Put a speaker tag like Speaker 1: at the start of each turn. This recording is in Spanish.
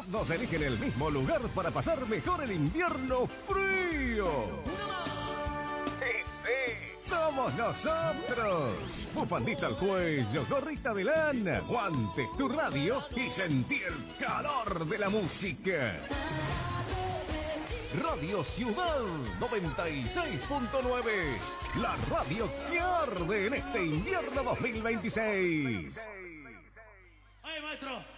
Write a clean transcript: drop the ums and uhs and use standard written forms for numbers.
Speaker 1: Todos eligen el mismo lugar para pasar mejor el invierno frío. ¡Y sí! ¡Somos nosotros! Bufandita al cuello, gorrita de lana, guantes, tu radio y sentí el calor de la música. Radio Ciudad 96.9. La radio que arde en este invierno 2026.
Speaker 2: ¡Ay, maestro!